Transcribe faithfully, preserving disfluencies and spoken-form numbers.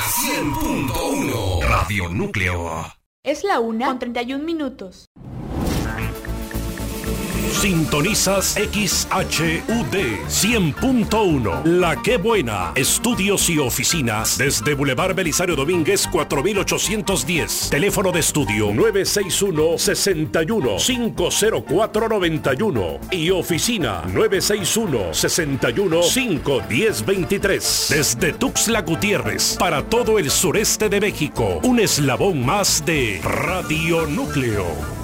cien punto uno. Radio Núcleo. Es la una con treinta y un minutos. Sintonizas X H U D cien punto uno. La Qué Buena. Estudios y oficinas desde Boulevard Belisario Domínguez cuatro mil ochocientos diez. Teléfono de estudio nueve seis uno, seis uno, cinco cero cuatro, nueve uno y oficina nueve seis uno, seis uno, cinco uno cero, dos tres. Desde Tuxtla Gutiérrez para todo el sureste de México. Un eslabón más de Radio Núcleo.